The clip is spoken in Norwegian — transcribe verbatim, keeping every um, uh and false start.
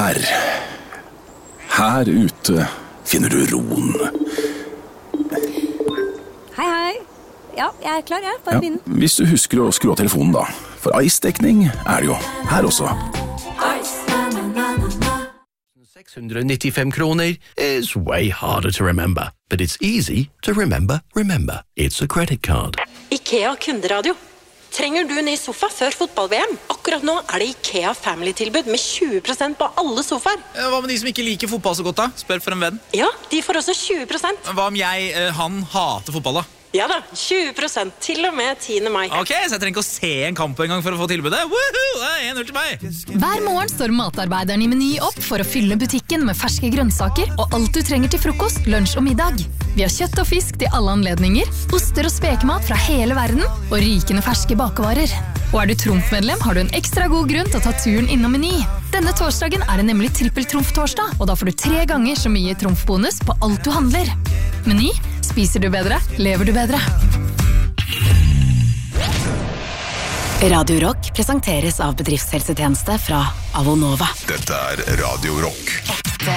Her, her ute finner du roen. Hei, hei. Ja, jeg er klar, jeg. Bare begynn. Ja, hvis du husker å skru av telefonen da. For ice-dekning er det jo her også. seks hundre nittifem kroner is way harder to remember, but it's easy to remember, remember. It's a credit card. IKEA kunderadio. Trenger du ny sofa før fotball-V M? Akkurat nå er det IKEA Family-tilbud med tjue prosent på alle sofaer. Hva med de som ikke liker fotball så godt da? Spør for en venn. Ja, de får også tjue prosent. Hva om jeg, eh, han hater fotball da? Ja da, tjue prosent til og med tiende mai. Ok, så jeg trenger ikke å se en kamp en gang for å få tilbudet. Woohoo, det er en null til meg. Hver morgen står matarbeideren i Meny opp for å fylle butikken med ferske grønnsaker og alt du trenger til frokost, lunsj og middag. Vi har kjøtt og fisk til alle anledninger, oster og spekemat fra hele verden og rykende ferske bakevarer. Og er du Trumf-medlem, har du en ekstra god grunn til å ta turen innom Meny. Denne torsdagen er det nemlig trippel-Trumf-torsdag, og da får du tre ganger så mye Trumf-bonus på alt du handler. Meny, spiser du bedre, lever du bedre. Radio Rock presenteres av bedriftshelsetjeneste fra Avonova. Dette er Radio Rock.